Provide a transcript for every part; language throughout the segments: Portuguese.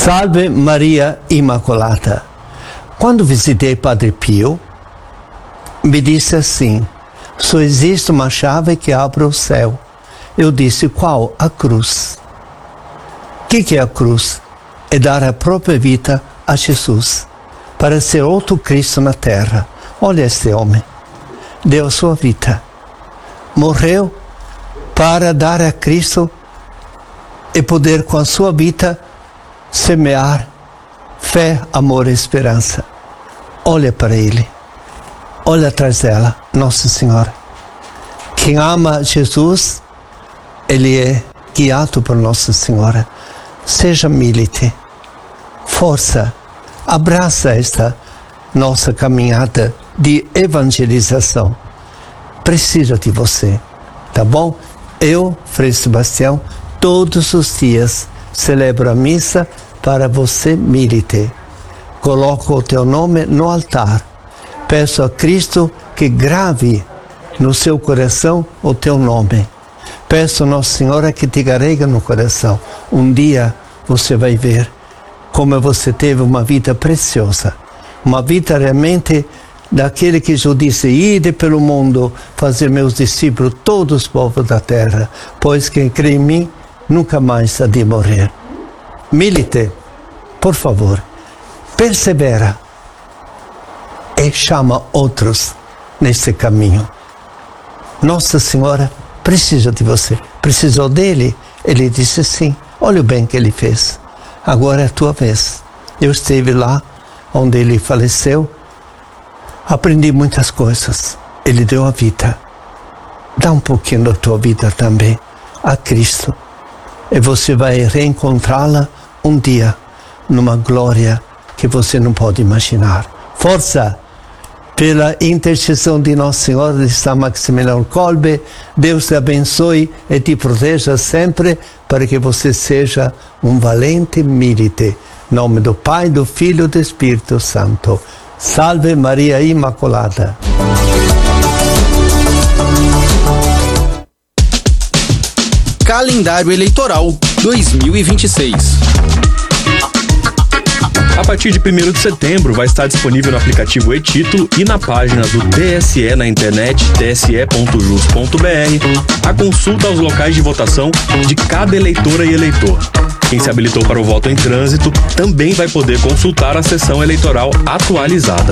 Salve Maria Imaculada. Quando visitei Padre Pio, me disse assim: só existe uma chave que abre o céu. Eu disse: qual? A cruz. O que é a cruz? É dar a própria vida a Jesus, para ser outro Cristo na terra. Olha este homem, deu a sua vida, morreu para dar a Cristo e poder com a sua vida semear fé, amor e esperança. Olha para ele, olha atrás dela, Nossa Senhora. Quem ama Jesus, ele é guiado por Nossa Senhora. Seja milite, força, abraça esta nossa caminhada de evangelização. Precisa de você, tá bom? Eu, Frei Sebastião, todos os dias celebro a missa para você, milite. Coloco o teu nome no altar. Peço a Cristo que grave no seu coração o teu nome. Peço a Nossa Senhora que te carregue no coração. Um dia você vai ver como você teve uma vida preciosa. Uma vida realmente daquele que Jesus disse: ide pelo mundo, fazer meus discípulos todos os povos da terra, pois quem crê em mim nunca mais há de morrer. Milite, por favor, persevera e chama outros nesse caminho. Nossa Senhora precisa de você. Precisou dele? Ele disse sim. Olha o bem que ele fez. Agora é a tua vez. Eu esteve lá onde ele faleceu. Aprendi muitas coisas. Ele deu a vida. Dá um pouquinho da tua vida também a Cristo. E você vai reencontrá-la um dia numa glória que você não pode imaginar. Força! Pela intercessão de Nossa Senhora de São Maximiliano Kolbe, Deus te abençoe e te proteja sempre para que você seja um valente milite. Em nome do Pai, do Filho e do Espírito Santo. Salve Maria Imaculada. Calendário Eleitoral 2026. A partir de 1º de setembro vai estar disponível no aplicativo e-Título e na página do TSE na internet tse.jus.br a consulta aos locais de votação de cada eleitora e eleitor. Quem se habilitou para o voto em trânsito também vai poder consultar a sessão eleitoral atualizada.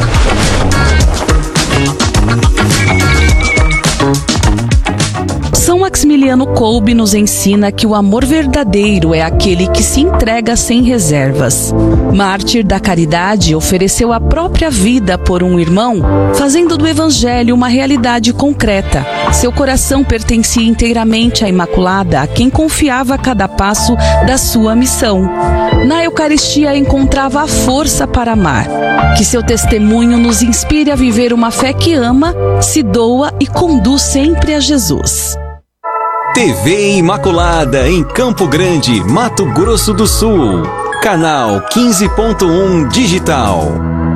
São Maximiliano Kolbe nos ensina que o amor verdadeiro é aquele que se entrega sem reservas. Mártir da caridade, ofereceu a própria vida por um irmão, fazendo do Evangelho uma realidade concreta. Seu coração pertencia inteiramente à Imaculada, a quem confiava cada passo da sua missão. Na Eucaristia encontrava a força para amar. Que seu testemunho nos inspire a viver uma fé que ama, se doa e conduz sempre a Jesus. TV Imaculada em Campo Grande, Mato Grosso do Sul. Canal 15.1 Digital.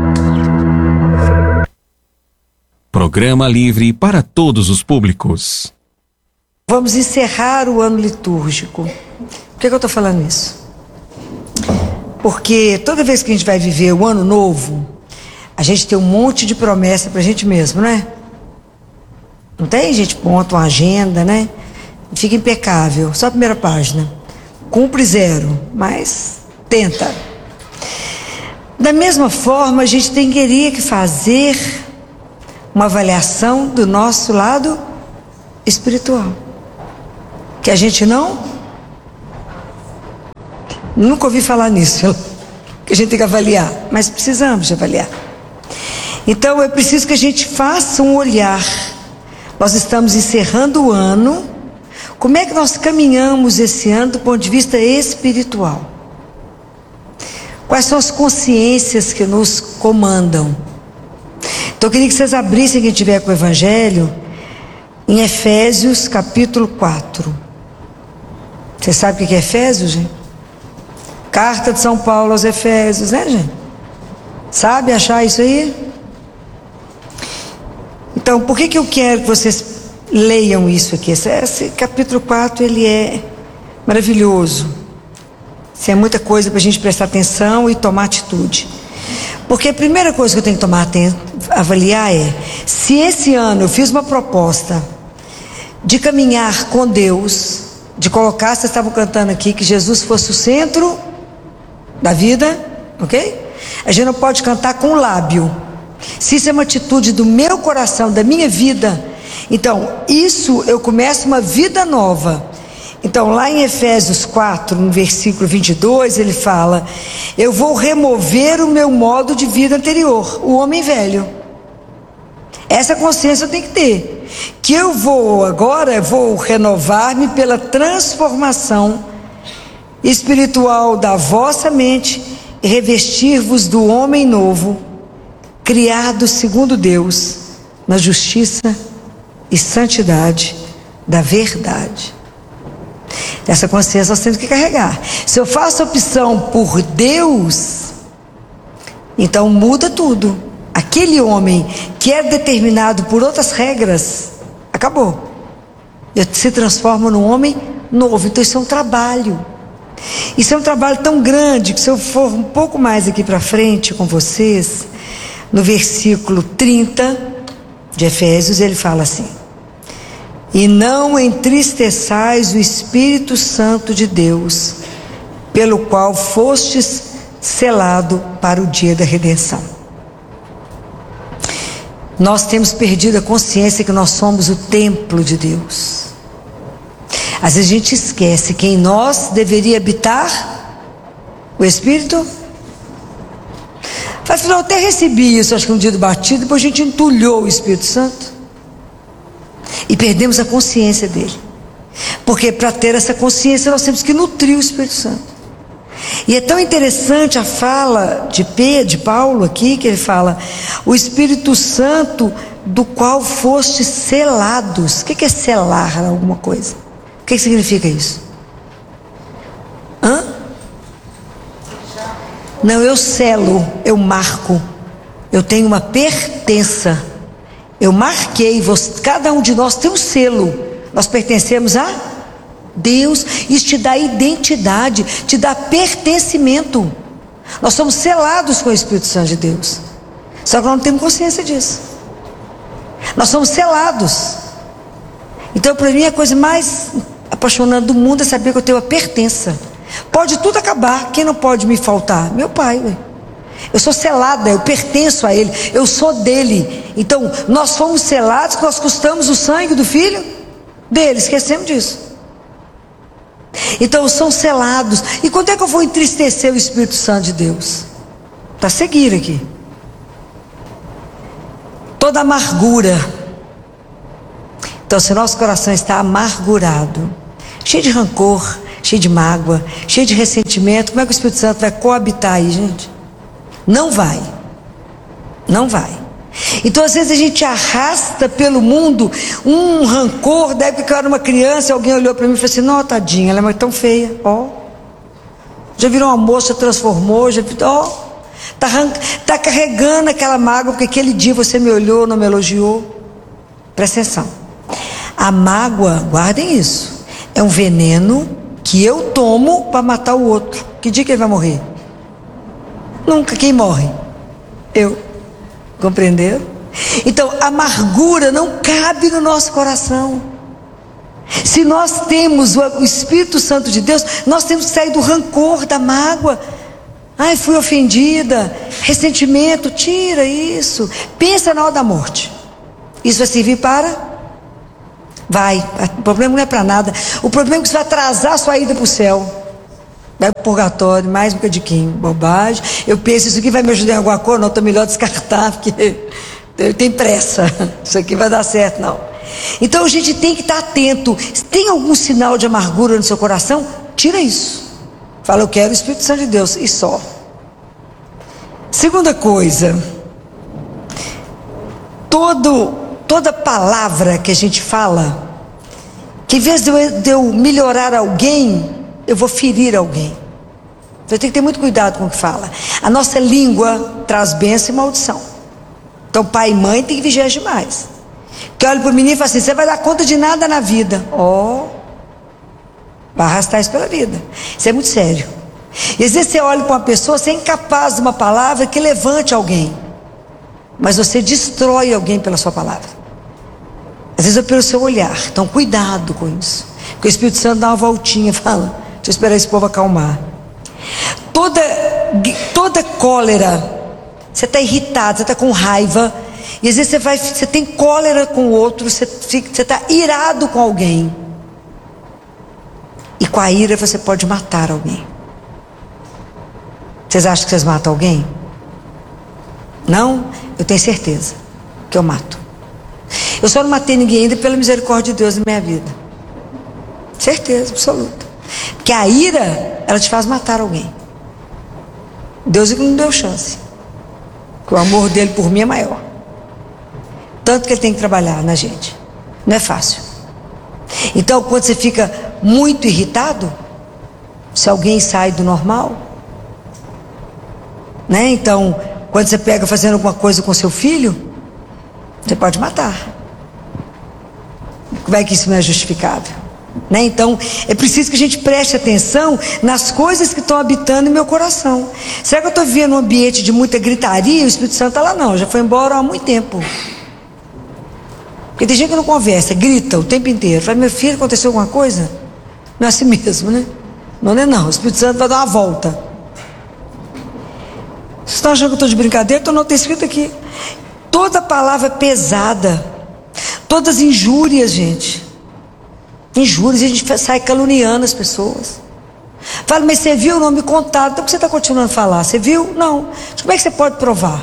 Programa livre para todos os públicos. Vamos encerrar o ano litúrgico. Por que eu estou falando isso? Porque toda vez que a gente vai viver o ano novo, a gente tem um monte de promessa para a gente mesmo, não é? Não tem? A gente monta uma agenda, né? Fica impecável, só a primeira página. Cumpre 0, mas tenta. Da mesma forma, a gente teria que fazer uma avaliação do nosso lado espiritual. Que a gente nunca ouvi falar nisso, que a gente tem que avaliar, mas precisamos de avaliar. Então é preciso que a gente faça um olhar. Nós estamos encerrando o ano. Como é que nós caminhamos esse ano do ponto de vista espiritual? Quais são as consciências que nos comandam? Então eu queria que vocês abrissem, quem tiver com o Evangelho, em Efésios capítulo 4. Você sabe o que é Efésios, gente? Carta de São Paulo aos Efésios, né, gente? Sabe achar isso aí? Então, por que eu quero que vocês leiam isso aqui? Esse capítulo 4, ele é maravilhoso. Tem muita coisa para a gente prestar atenção e tomar atitude. Porque a primeira coisa que eu tenho que avaliar é, se esse ano eu fiz uma proposta de caminhar com Deus, de colocar, vocês estavam cantando aqui, que Jesus fosse o centro da vida, ok? A gente não pode cantar com o lábio. Se isso é uma atitude do meu coração, da minha vida, então isso eu começo uma vida nova. Então lá em Efésios 4, no versículo 22, ele fala: eu vou remover o meu modo de vida anterior, o homem velho. Essa consciência eu tenho que ter, que eu vou renovar-me pela transformação espiritual da vossa mente e revestir-vos do homem novo, criado segundo Deus, na justiça e santidade da verdade. Essa consciência nós temos que carregar. Se eu faço opção por Deus, então muda tudo. Aquele homem que é determinado por outras regras, acabou. Eu se transformo num homem novo. Então isso é um trabalho. Isso é um trabalho tão grande que, se eu for um pouco mais aqui para frente com vocês, no versículo 30 de Efésios, ele fala assim: e não entristeçais o Espírito Santo de Deus, pelo qual fostes selado para o dia da redenção. Nós temos perdido a consciência que nós somos o templo de Deus. Às vezes a gente esquece que em nós deveria habitar o Espírito. Afinal, eu até recebi isso, acho que um dia do batido, depois a gente entulhou o Espírito Santo e perdemos a consciência dele. Porque para ter essa consciência nós temos que nutrir o Espírito Santo. E é tão interessante a fala de Paulo aqui, que ele fala: o Espírito Santo do qual fostes selados. O que é selar alguma coisa? O que significa isso? Não, eu selo, eu marco, eu tenho uma pertença. Eu marquei, cada um de nós tem um selo. Nós pertencemos a Deus. Isso te dá identidade, te dá pertencimento. Nós somos selados com o Espírito Santo de Deus. Só que nós não temos consciência disso. Nós somos selados. Então, para mim, a coisa mais apaixonante do mundo é saber que eu tenho a pertença. Pode tudo acabar, quem não pode me faltar? Meu pai, ué. Eu sou selada, eu pertenço a Ele, eu sou dele. Então nós fomos selados, que nós custamos o sangue do Filho dele, esquecemos disso. Então são selados. E quando é que eu vou entristecer o Espírito Santo de Deus? Para seguir aqui. Toda amargura. Então, se nosso coração está amargurado, cheio de rancor, cheio de mágoa, cheio de ressentimento, como é que o Espírito Santo vai coabitar aí, gente? Não vai. Não vai. Então, às vezes a gente arrasta pelo mundo um rancor. Da época que eu era uma criança, alguém olhou para mim e falou assim: não, tadinha, ela é tão feia. Já virou uma moça, transformou, tá carregando aquela mágoa porque aquele dia você me olhou, não me elogiou. Presta atenção. A mágoa, guardem isso, é um veneno que eu tomo para matar o outro. Que dia que ele vai morrer? Nunca. Quem morre? Eu. Compreenderam? Então, a amargura não cabe no nosso coração. Se nós temos o Espírito Santo de Deus, nós temos que sair do rancor, da mágoa. Ai, fui ofendida, ressentimento, tira isso. Pensa na hora da morte. Isso vai servir para? Vai. O problema não é para nada. O problema é que você vai atrasar a sua ida para o céu. Vai para o purgatório, mais um bocadinho, bobagem. Eu penso, isso aqui vai me ajudar em alguma coisa? Não, estou melhor descartar, porque eu tenho pressa. Isso aqui vai dar certo, não. Então a gente tem que estar atento. Se tem algum sinal de amargura no seu coração, tira isso. Fala: eu quero o Espírito Santo de Deus, e só. Segunda coisa, toda palavra que a gente fala, que em vez de eu melhorar alguém, eu vou ferir alguém. Você tem que ter muito cuidado com o que fala. A nossa língua traz bênção e maldição. Então pai e mãe tem que vigiar demais. Que olha para o menino e fala assim: você vai dar conta de nada na vida. Vai arrastar isso pela vida. Isso é muito sério. E às vezes você olha para uma pessoa, você é incapaz de uma palavra que levante alguém, mas você destrói alguém pela sua palavra. Às vezes é pelo seu olhar. Então cuidado com isso, porque o Espírito Santo dá uma voltinha, fala: deixa eu esperar esse povo acalmar. Toda cólera, você está irritado, você está com raiva, e às vezes você tem cólera com o outro, você está irado com alguém, e com a ira você pode matar alguém. Vocês acham que vocês matam alguém? Não? Eu tenho certeza que eu mato. Eu só não matei ninguém ainda pela misericórdia de Deus na minha vida. Certeza absoluta. Porque a ira, ela te faz matar alguém. Deus não deu chance. Porque o amor dele por mim é maior. Tanto que ele tem que trabalhar na gente. Não é fácil. Então, quando você fica muito irritado, se alguém sai do normal, né? Então, quando você pega fazendo alguma coisa com seu filho, você pode matar. Como é que isso não é justificável? Né? Então, é preciso que a gente preste atenção nas coisas que estão habitando em meu coração. Será que eu estou vivendo um ambiente de muita gritaria e o Espírito Santo está lá? Não, já foi embora há muito tempo. Porque tem gente que não conversa, grita o tempo inteiro. Fala: meu filho, aconteceu alguma coisa? Não é assim mesmo, né? Não é não, o Espírito Santo vai dar uma volta. Vocês estão achando que eu estou de brincadeira? Então não tem escrito aqui. Toda palavra pesada, todas injúrias, gente. Injúrias, a gente sai caluniando as pessoas. Fala: mas você viu? Não me contaram. Então por que você está continuando a falar? Você viu? Não. Como é que você pode provar?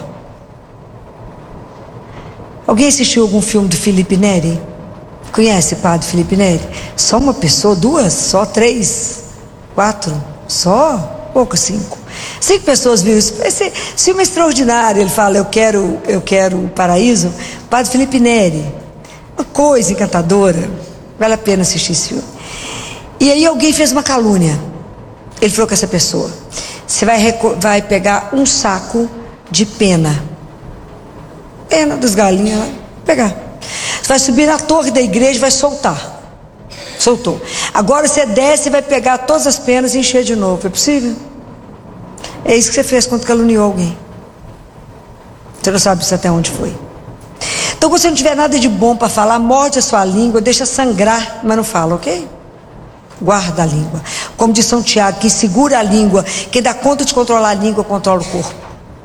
Alguém assistiu algum filme do Felipe Neri? Conhece o padre Felipe Neri? Só uma pessoa? Duas? Só? Três? Quatro? Só? Pouco, 5. 5 pessoas viram isso. Esse filme é extraordinário. Ele fala: eu quero o paraíso. Padre Felipe Neri. Uma coisa encantadora. Vale a pena assistir esse filme. E aí alguém fez uma calúnia. Ele falou com essa pessoa: você vai pegar um saco de pena das galinhas, vai pegar. Você vai subir na torre da igreja e vai soltar. Soltou. Agora você desce e vai pegar todas as penas e encher de novo. É possível? É isso que você fez quando caluniou alguém. Você não sabe isso até onde foi. Então, quando você não tiver nada de bom para falar, morde a sua língua, deixa sangrar, mas não fala, ok? Guarda a língua. Como diz São Tiago, quem segura a língua, quem dá conta de controlar a língua, controla o corpo.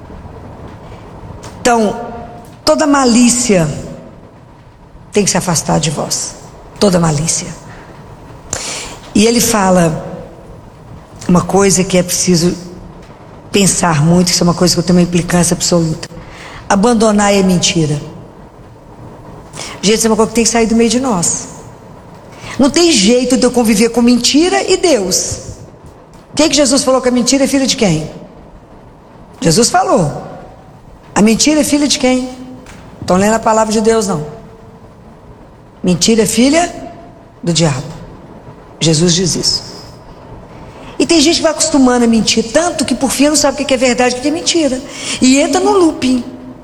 Então, toda malícia tem que se afastar de vós. Toda malícia. E ele fala uma coisa que é preciso pensar muito, isso é uma coisa que eu tenho uma implicância absoluta. Abandonar a mentira. Gente, isso é uma coisa que tem que sair do meio de nós. Não tem jeito de eu conviver com mentira e Deus. O que Jesus falou que a mentira é filha de quem? Jesus falou. A mentira é filha de quem? Estão lendo a palavra de Deus, não? Mentira é filha do diabo. Jesus diz isso. E tem gente que vai acostumando a mentir tanto que por fim não sabe o que é verdade e o que é mentira. E entra no looping.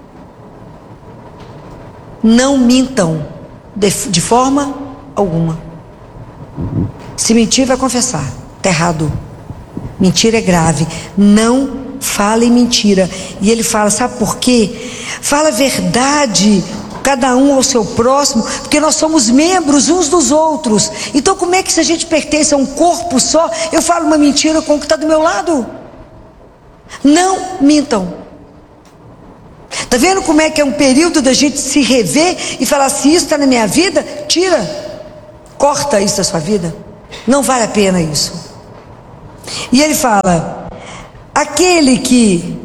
Não mintam de forma alguma. Se mentir, vai confessar. Está errado. Mentira é grave. Não fale mentira. E ele fala: sabe por quê? Fala a verdade, cada um ao seu próximo, porque nós somos membros uns dos outros. Então como é que, se a gente pertence a um corpo só, eu falo uma mentira com o que está do meu lado? Não mintam. Está vendo como é que é um período da gente se rever e falar: se isso está na minha vida, tira, corta isso da sua vida, não vale a pena isso. E ele fala: aquele que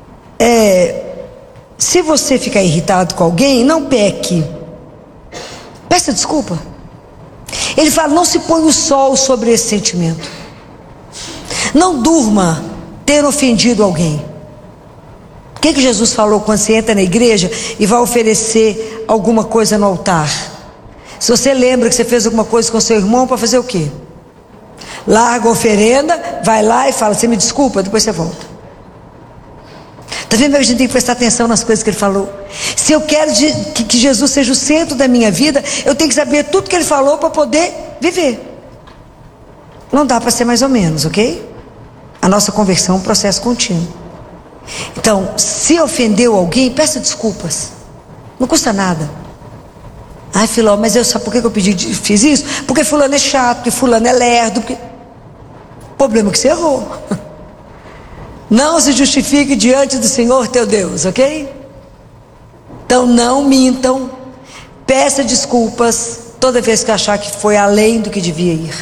se você ficar irritado com alguém, não peque, peça desculpa. Ele fala: não se põe o sol sobre esse sentimento. Não durma ter ofendido alguém. O que Jesus falou quando você entra na igreja e vai oferecer alguma coisa no altar? Se você lembra que você fez alguma coisa com seu irmão, para fazer o quê? Larga a oferenda, vai lá e fala: você me desculpa, depois você volta. Está vendo? A gente tem que prestar atenção nas coisas que ele falou. Se eu quero que Jesus seja o centro da minha vida, eu tenho que saber tudo que ele falou para poder viver. Não dá para ser mais ou menos, ok? A nossa conversão é um processo contínuo. Então, se ofendeu alguém, peça desculpas. Não custa nada. Ai, Filó, mas sabe por que eu fiz isso? Porque fulano é chato, porque fulano é lerdo. O problema é que você errou. Não se justifique diante do Senhor teu Deus, ok? Então não mintam. Peça desculpas toda vez que achar que foi além do que devia ir.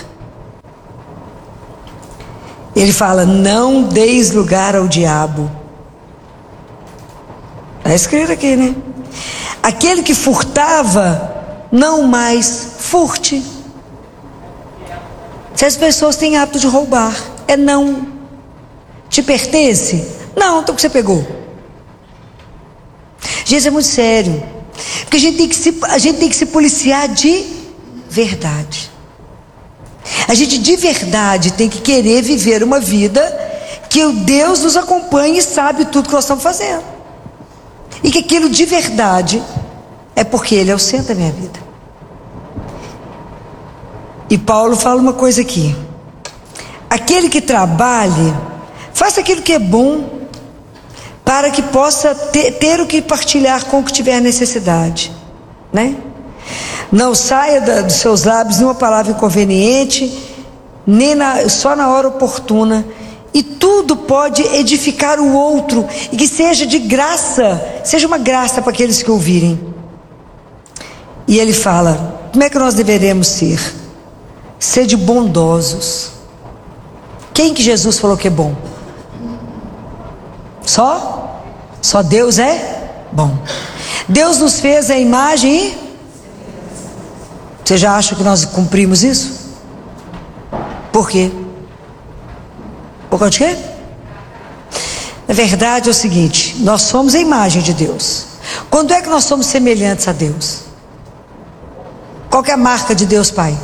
Ele fala, não deis lugar ao diabo. Está escrito aqui, né? Aquele que furtava, não mais furte. Se as pessoas têm hábito de roubar, não. Te pertence? Não, então o que você pegou? Gente, isso é muito sério. Porque a gente tem que se policiar de verdade. A gente de verdade tem que querer viver uma vida que o Deus nos acompanhe e sabe tudo que nós estamos fazendo. E que aquilo de verdade é porque Ele é o centro da minha vida. E Paulo fala uma coisa aqui. Aquele que trabalhe, faça aquilo que é bom, para que possa ter o que partilhar com o que tiver necessidade, né? Não saia dos seus lábios nenhuma palavra inconveniente, nem só na hora oportuna, e tudo pode edificar o outro, e que seja de graça, seja uma graça para aqueles que ouvirem. E ele fala, como é que nós deveremos ser? Sede bondosos. Quem que Jesus falou que é bom? Só Deus é bom. Deus nos fez a imagem e... Você já acha que nós cumprimos isso? Por quê? Por causa de quê? Na verdade é o seguinte, nós somos a imagem de Deus. Quando é que nós somos semelhantes a Deus? Qual que é a marca de Deus Pai?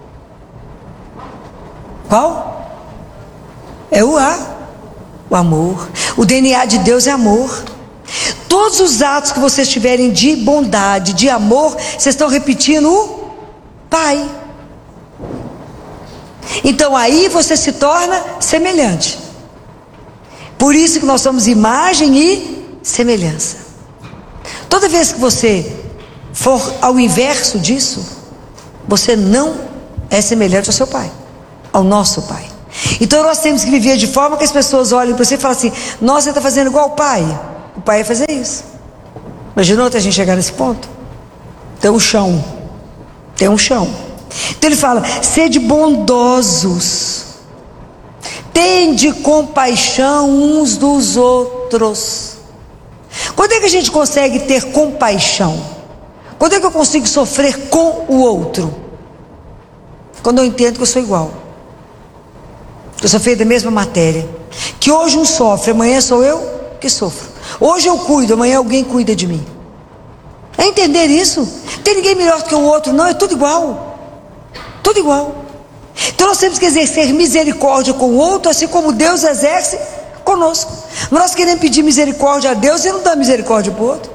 Qual? É o amor. O DNA de Deus é amor. Todos os atos que vocês tiverem de bondade, de amor, vocês estão repetindo o Pai. Então aí você se torna semelhante. Por isso que nós somos imagem e semelhança. Toda vez que você for ao inverso disso, você não é semelhante ao seu Pai, ao nosso Pai. Então nós temos que viver de forma que as pessoas olhem para você e falem assim, nossa, você está fazendo igual o Pai. O Pai ia fazer isso. Imaginou até a gente chegar nesse ponto? Tem um chão. Então ele fala, sede bondosos, tende compaixão uns dos outros. Quando é que a gente consegue ter compaixão? Quando é que eu consigo sofrer com o outro? Quando eu entendo que eu sou igual, que eu sou feito da mesma matéria, que hoje um sofre, amanhã sou eu que sofro. Hoje eu cuido, amanhã alguém cuida de mim. É entender isso. Não tem ninguém melhor do que o outro, não, é tudo igual. Tudo igual. Então nós temos que exercer misericórdia com o outro, assim como Deus exerce conosco. Nós queremos pedir misericórdia a Deus e não dá misericórdia para o outro.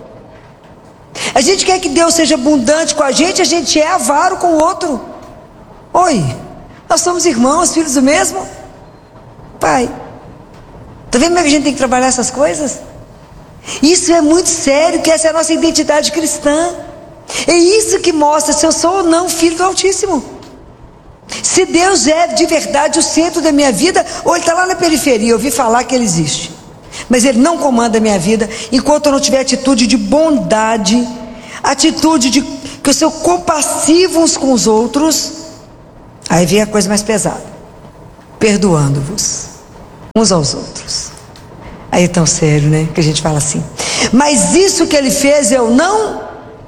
A gente quer que Deus seja abundante com a gente é avaro com o outro. Oi, nós somos irmãos, filhos do mesmo Pai. Está vendo como é que a gente tem que trabalhar essas coisas? Isso é muito sério, que essa é a nossa identidade cristã. É isso que mostra se eu sou ou não filho do Altíssimo. Se Deus é de verdade o centro da minha vida, ou Ele está lá na periferia. Eu ouvi falar que Ele existe, mas Ele não comanda a minha vida enquanto eu não tiver atitude de bondade, atitude de que eu sou compassivo uns com os outros. Aí vem a coisa mais pesada, perdoando-vos uns aos outros. Aí é tão sério, né, que a gente fala assim, mas isso que Ele fez eu não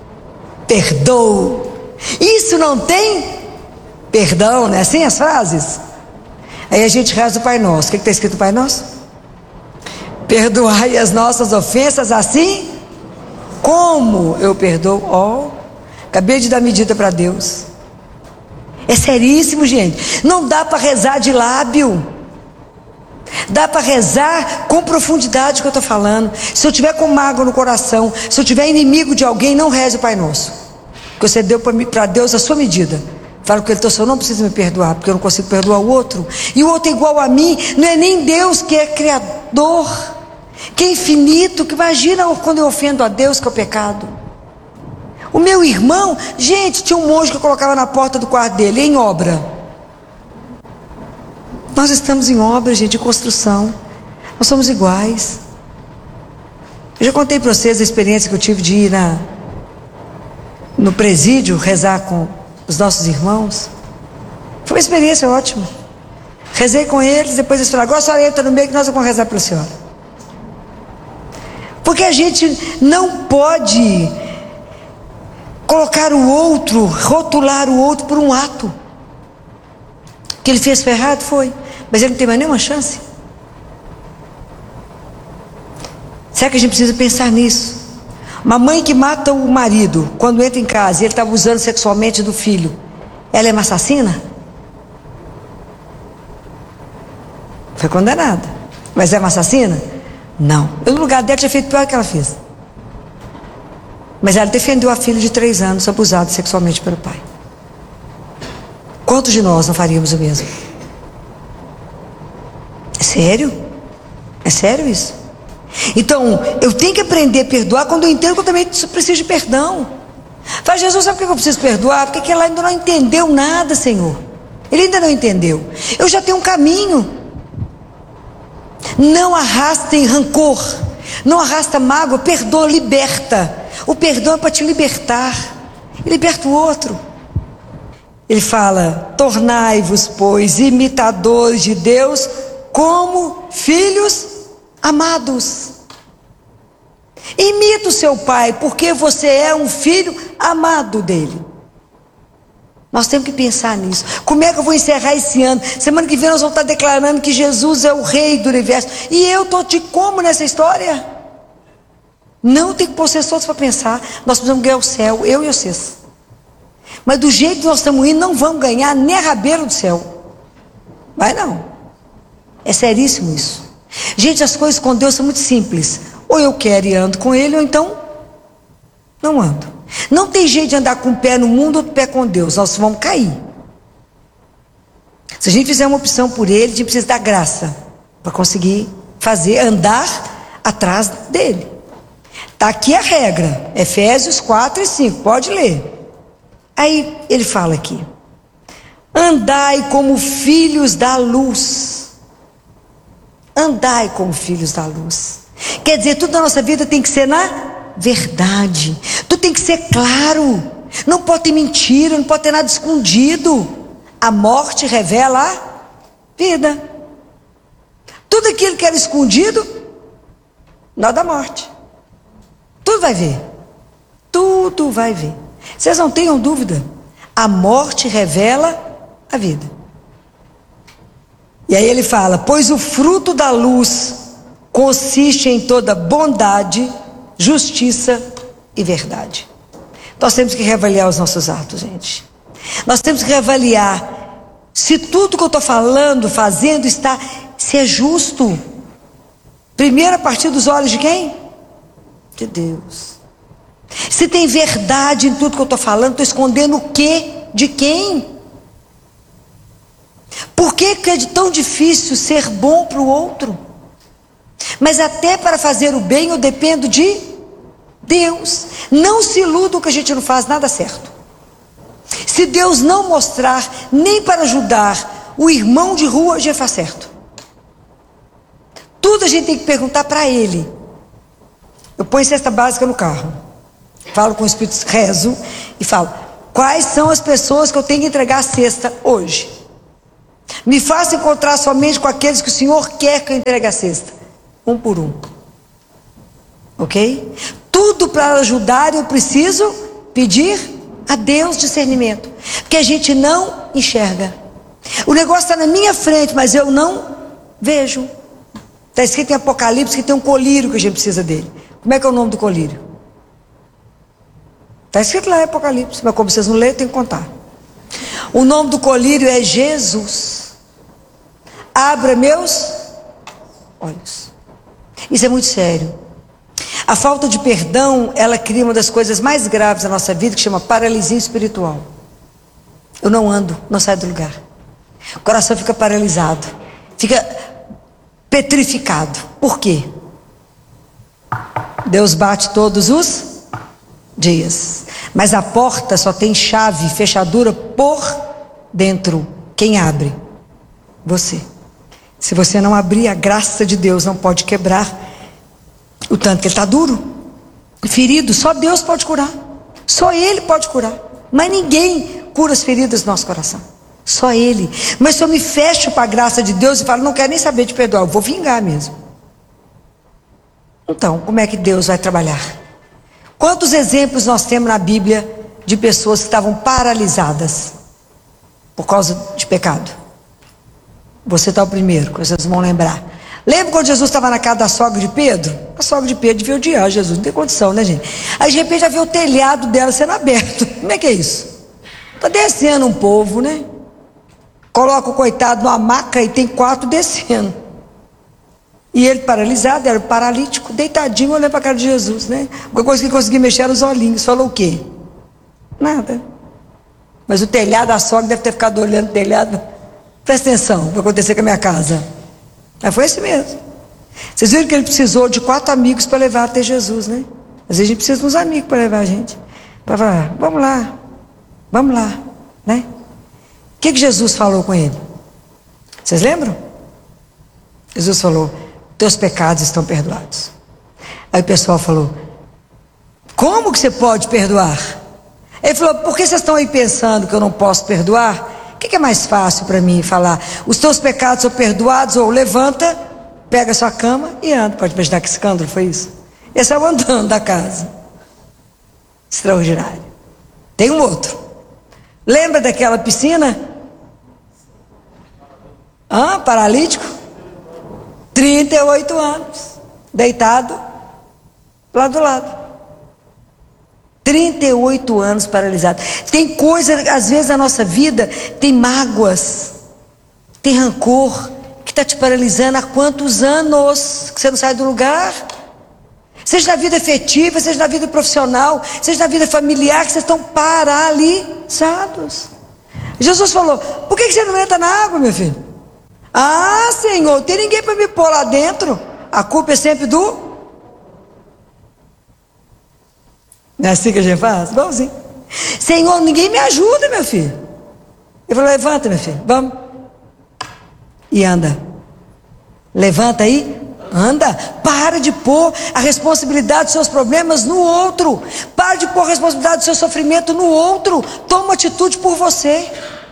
perdoo, isso não tem perdão, né? Assim as frases. Aí a gente reza o Pai Nosso. O que está escrito no Pai Nosso? Perdoai as nossas ofensas assim como eu perdoo. Acabei de dar medida para Deus. É seríssimo, gente. Não dá para rezar de lábio. Dá para rezar com profundidade o que eu estou falando. Se eu tiver com mágoa no coração, se eu tiver inimigo de alguém, não reze o Pai Nosso, porque você deu para Deus a sua medida. Falo com ele, então o senhor não precisa me perdoar, porque eu não consigo perdoar o outro. E o outro é igual a mim, não é nem Deus que é criador, que é infinito, que imagina quando eu ofendo a Deus, que é o pecado. O meu irmão, gente, tinha um monge que eu colocava na porta do quarto dele, em obra. Nós estamos em obra, gente, de construção. Nós somos iguais. Eu já contei para vocês a experiência que eu tive de ir no presídio rezar com os nossos irmãos. Foi uma experiência ótima. Rezei com eles, depois eles falaram, agora a senhora entra no meio que nós vamos rezar para a senhora. Porque a gente não pode colocar o outro, rotular o outro por um ato. O que ele fez foi errado? Foi. Mas ele não tem mais nenhuma chance. Será que a gente precisa pensar nisso? Uma mãe que mata o marido quando entra em casa e ele está abusando sexualmente do filho, ela é uma assassina? Foi condenada. Mas é uma assassina? Não. Eu no lugar dela tinha feito pior que ela fez. Mas ela defendeu a filha de 3 anos abusada sexualmente pelo pai. Quantos de nós não faríamos o mesmo? É sério? É sério isso? Então, eu tenho que aprender a perdoar quando eu entendo que eu também preciso de perdão. Fala, Jesus, sabe por que eu preciso perdoar? Porque aquele lá ainda não entendeu nada, Senhor. Ele ainda não entendeu. Eu já tenho um caminho. Não arrastem rancor, não arrasta mágoa, perdoa, liberta. O perdão é para te libertar. E liberta o outro. Ele fala, tornai-vos, pois, imitadores de Deus, como filhos amados. Imita o seu pai, porque você é um filho amado dele. Nós temos que pensar nisso. Como é que eu vou encerrar esse ano? Semana que vem nós vamos estar declarando que Jesus é o rei do universo. E eu estou de como nessa história? Não tem que pôr vocês todos para pensar. Nós precisamos ganhar o céu, eu e vocês. Mas do jeito que nós estamos indo, não vamos ganhar nem a rabeira do céu. Vai não. É seríssimo isso. Gente, as coisas com Deus são muito simples. Ou eu quero e ando com Ele, ou então não ando. Não tem jeito de andar com o pé no mundo ou com o pé com Deus. Nós vamos cair. Se a gente fizer uma opção por Ele, a gente precisa dar graça para conseguir fazer, andar atrás dele. Está aqui a regra, Efésios 4 e 5, pode ler. Aí ele fala aqui, andai como filhos da luz. Andai como filhos da luz. Quer dizer, tudo na nossa vida tem que ser na verdade. Tudo tem que ser claro. Não pode ter mentira, não pode ter nada escondido. A morte revela a vida. Tudo aquilo que era escondido, não dá morte. Tudo vai ver. Tudo vai ver. Vocês não tenham dúvida. A morte revela a vida. E aí ele fala, pois o fruto da luz consiste em toda bondade, justiça e verdade. Nós temos que reavaliar os nossos atos, gente. Nós temos que reavaliar se tudo que eu estou falando, fazendo, se é justo. Primeiro a partir dos olhos de quem? De Deus. Se tem verdade em tudo que eu estou falando, estou escondendo o quê? De quem? Por que é tão difícil ser bom para o outro? Mas até para fazer o bem eu dependo de Deus. Não se iludam que a gente não faz nada certo. Se Deus não mostrar nem para ajudar o irmão de rua, a gente faz certo. Tudo a gente tem que perguntar para Ele. Eu ponho cesta básica no carro, falo com o Espírito, rezo e falo, quais são as pessoas que eu tenho que entregar a cesta hoje? Me faça encontrar somente com aqueles que o Senhor quer que eu entregue a cesta, um por um. Ok? Tudo para ajudar eu preciso pedir a Deus discernimento, porque a gente não enxerga. O negócio está na minha frente, mas eu não vejo. Está escrito em Apocalipse que tem um colírio que a gente precisa dele. Como é que é o nome do colírio? Está escrito lá em Apocalipse, mas como vocês não leem, eu tenho que contar. O nome do colírio é Jesus. Abra meus olhos. Isso é muito sério. A falta de perdão, ela cria uma das coisas mais graves da nossa vida, que chama paralisia espiritual. Eu não ando, não saio do lugar. O coração fica paralisado, fica petrificado. Por quê? Deus bate todos os dias, mas a porta só tem chave, fechadura por dentro. Quem abre? Você. Se você não abrir, a graça de Deus não pode quebrar. O tanto que ele está duro, ferido, só Deus pode curar. Só Ele pode curar. Mas ninguém cura as feridas do nosso coração. Só Ele. Mas se eu me fecho para a graça de Deus e falo, não quero nem saber de perdoar, eu vou vingar mesmo. Então, como é que Deus vai trabalhar? Quantos exemplos nós temos na Bíblia de pessoas que estavam paralisadas por causa de pecado? Você está o primeiro, que vocês vão lembrar. Lembra quando Jesus estava na casa da sogra de Pedro? A sogra de Pedro devia odiar Jesus, não tem condição, né, gente? Aí de repente já vê o telhado dela sendo aberto. Como é que é isso? Está descendo um povo, né? Coloca o coitado numa maca e tem 4 descendo. E ele paralisado, era paralítico, deitadinho, olhando para a cara de Jesus, né? A coisa que ele conseguia mexer era os olhinhos. Falou o quê? Nada. Mas o telhado, a sogra deve ter ficado olhando o telhado. Presta atenção, o que vai acontecer com a minha casa. Mas foi esse mesmo. Vocês viram que ele precisou de 4 amigos para levar até Jesus, né? Às vezes a gente precisa de uns amigos para levar a gente. Para falar, vamos lá, né? O que Jesus falou com ele? Vocês lembram? Jesus falou, teus pecados estão perdoados. Aí o pessoal falou, como que você pode perdoar? Ele falou, por que vocês estão aí pensando que eu não posso perdoar? O que é mais fácil para mim falar? Os teus pecados são perdoados, ou levanta, pega a sua cama e anda. Pode imaginar que escândalo foi isso? Ele saiu andando da casa. Extraordinário. Tem um outro. Lembra daquela piscina? Paralítico? 38 anos. Deitado lá do lado. 38 anos paralisado. Tem coisa, às vezes, na nossa vida, tem mágoas, tem rancor, que está te paralisando há quantos anos que você não sai do lugar? Seja na vida afetiva, seja na vida profissional, seja na vida familiar, que vocês estão paralisados. Jesus falou, por que você não entra na água, meu filho? Ah, Senhor, tem ninguém para me pôr lá dentro. A culpa é sempre do... Não é assim que a gente faz? Igualzinho. Senhor, ninguém me ajuda, meu filho. Ele falou, levanta, meu filho, vamos. E anda. Levanta aí, anda. Para de pôr a responsabilidade dos seus problemas no outro. Para de pôr a responsabilidade do seu sofrimento no outro. Toma uma atitude por você.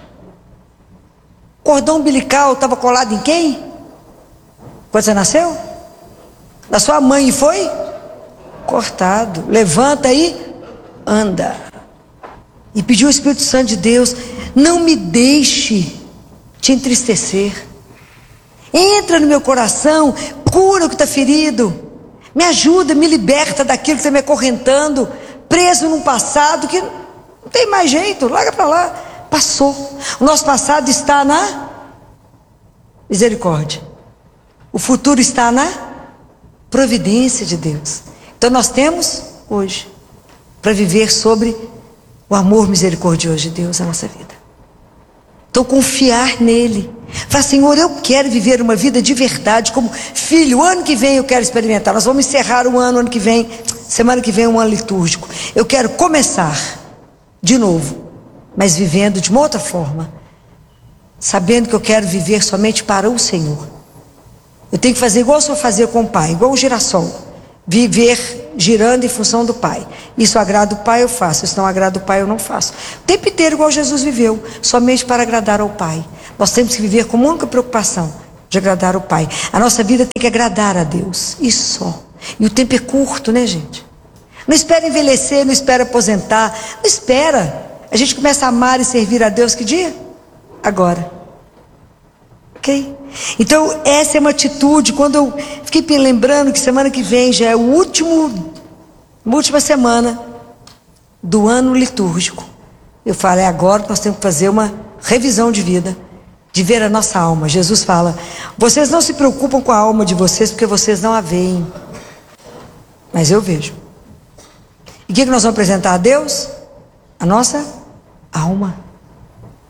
O cordão umbilical estava colado em quem? Quando você nasceu? Na sua mãe, e foi? Cortado. Levanta aí, anda. E pediu ao Espírito Santo de Deus, não me deixe te entristecer. Entra no meu coração, cura o que está ferido. Me ajuda, me liberta daquilo que está me acorrentando, preso num passado que não tem mais jeito, larga para lá. Passou. O nosso passado está na misericórdia. O futuro está na providência de Deus. Então nós temos hoje para viver sobre o amor misericordioso de Deus na nossa vida. Então confiar nele. Fala, Senhor, eu quero viver uma vida de verdade como filho. O ano que vem eu quero experimentar. Nós vamos encerrar o ano que vem. Semana que vem é um ano litúrgico. Eu quero começar de novo, mas vivendo de uma outra forma, sabendo que eu quero viver somente para o Senhor. Eu tenho que fazer igual o Senhor fazia com o Pai, igual o girassol. Viver girando em função do Pai. Isso agrada o Pai, eu faço. Isso não agrada o Pai, eu não faço. O tempo inteiro igual Jesus viveu, somente para agradar ao Pai. Nós temos que viver com única preocupação de agradar ao Pai. A nossa vida tem que agradar a Deus, isso só. E o tempo é curto, né, gente? Não espera envelhecer, não espera aposentar, não espera. A gente começa a amar e servir a Deus que dia? Agora. Ok? Então essa é uma atitude. Quando eu fiquei lembrando que semana que vem já é a última semana do ano litúrgico, eu falei, agora nós temos que fazer uma revisão de vida, de ver a nossa alma. Jesus fala, vocês não se preocupam com a alma de vocês porque vocês não a veem, mas eu vejo. E o que nós vamos apresentar a Deus? A nossa alma.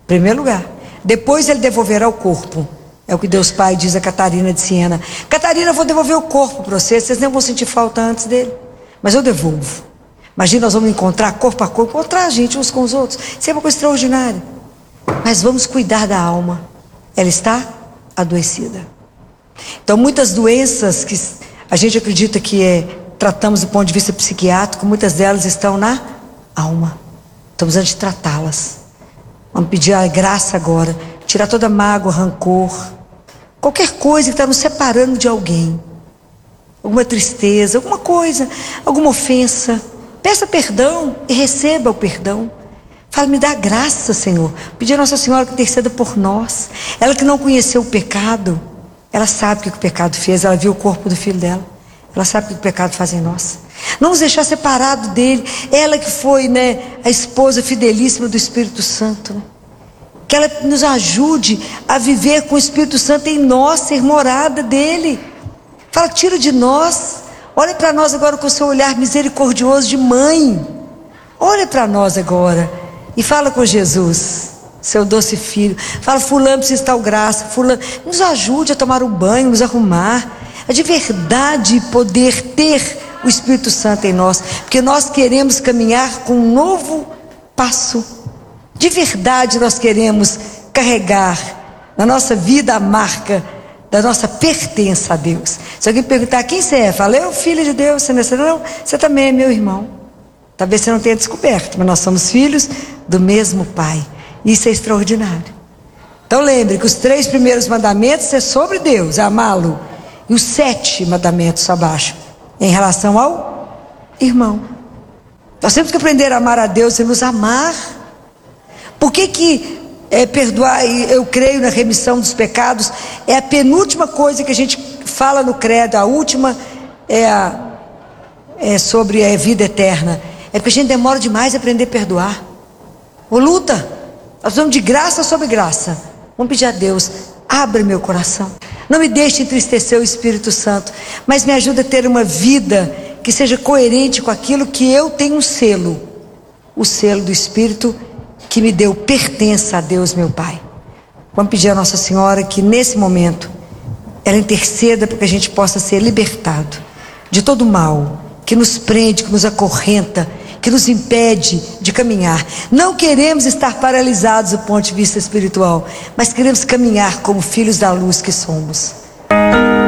Em primeiro lugar. Depois ele devolverá o corpo. É o que Deus Pai diz a Catarina de Siena. Catarina, eu vou devolver o corpo para vocês. Vocês nem vão sentir falta antes dele. Mas eu devolvo. Imagina, nós vamos encontrar corpo a corpo, encontrar a gente uns com os outros. Isso é uma coisa extraordinária. Mas vamos cuidar da alma. Ela está adoecida. Então, muitas doenças que a gente acredita que tratamos do ponto de vista psiquiátrico, muitas delas estão na alma. Estamos antes de tratá-las. Vamos pedir a graça agora, tirar toda mágoa, rancor, qualquer coisa que está nos separando de alguém, alguma tristeza, alguma coisa, alguma ofensa. Peça perdão e receba o perdão. Fala, me dá graça, Senhor. Pedir a Nossa Senhora que interceda por nós. Ela que não conheceu o pecado, ela sabe o que o pecado fez. Ela viu o corpo do filho dela. Ela sabe o que o pecado faz em nós. Não nos deixar separado dele. Ela que foi, a esposa fidelíssima do Espírito Santo. Que ela nos ajude a viver com o Espírito Santo em nós, ser morada dele. Fala, tira de nós. Olha para nós agora com o seu olhar misericordioso de mãe. Olha para nós agora e fala com Jesus, seu doce filho. Fala, fulano precisa de tal graça. Fulano, nos ajude a tomar um banho, nos arrumar. É de verdade poder ter o Espírito Santo em nós, porque nós queremos caminhar com um novo passo. De verdade nós queremos carregar na nossa vida a marca da nossa pertença a Deus. Se alguém perguntar quem você é, fala, eu filho de Deus. Você não, você também é meu irmão. Talvez você não tenha descoberto, mas nós somos filhos do mesmo Pai. Isso é extraordinário. Então lembre que os 3 primeiros mandamentos é sobre Deus, é amá-lo. E os 7 mandamentos abaixo, em relação ao irmão. Nós temos que aprender a amar a Deus e nos amar. Por que perdoar, eu creio na remissão dos pecados, é a penúltima coisa que a gente fala no credo, a última é sobre a vida eterna. É porque a gente demora demais a aprender a perdoar. Ô luta, nós vamos de graça sobre graça. Vamos pedir a Deus, abre meu coração. Não me deixe entristecer o Espírito Santo, mas me ajuda a ter uma vida que seja coerente com aquilo que eu tenho um selo. O selo do Espírito que me deu pertença a Deus, meu Pai. Vamos pedir a Nossa Senhora que nesse momento ela interceda para que a gente possa ser libertado de todo mal que nos prende, que nos acorrenta, que nos impede de caminhar. Não queremos estar paralisados do ponto de vista espiritual, mas queremos caminhar como filhos da luz que somos.